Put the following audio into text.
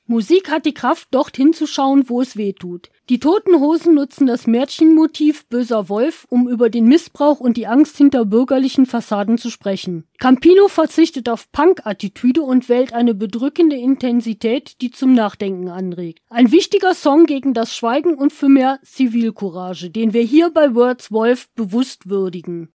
Musik hat die Kraft, dort hinzuschauen, wo es weh tut. Die Toten Hosen nutzen das Märchenmotiv Böser Wolf, um über den Missbrauch und die Angst hinter bürgerlichen Fassaden zu sprechen. Campino verzichtet auf Punk-Attitüde und wählt eine bedrückende Intensität, die zum Nachdenken anregt. Ein wichtiger Song gegen das Schweigen und für mehr Zivilcourage, den wir hier bei Words Wolf bewusst würdigen.